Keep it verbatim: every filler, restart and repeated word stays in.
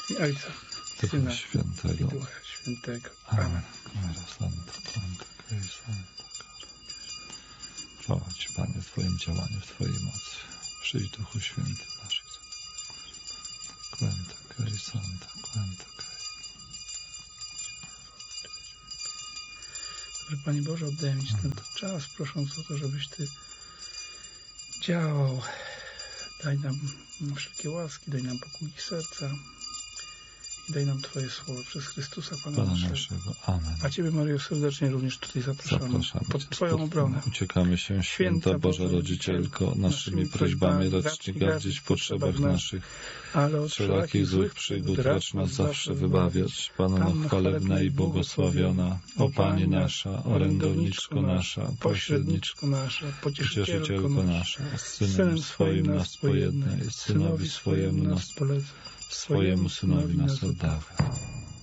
I Ojca, Ducha Syna Świętego. i Ducha Świętego. Amen. Amen. Santo, Santo, Santo. Chwała Ci, Panie, w Twoim działaniu, w Twojej mocy. Przyjdź, Duchu Święty nasz. Quenta, Kai, Santa, Quenta, Kai. Dobry Panie Boże, oddaję Ci ten czas, prosząc o to, żebyś Ty działał. Daj nam wszelkie łaski, daj nam pokój serca i daj nam Twoje słowo przez Chrystusa Pana, Pana naszego. naszego. Amen. A Ciebie, Maryjo, serdecznie również tutaj zapraszamy, Zapraszamy pod Cię. Twoją obronę. Uciekamy się, święta Boża Rodzicielko, naszymi prośbami racz nie gardzić w potrzebach naszych, ale od wszelakich złych przygód racz nas zawsze wybawiać. Panno chwalebna i błogosławiona, o Pani nasza, orędowniczko nasza, pośredniczko nasza, Pocieszycielko pocieszycielko nasza, z Synem swoim nas pojednaj, Synowi swojemu nas polecę, swojemu Synowi nas oddawaj.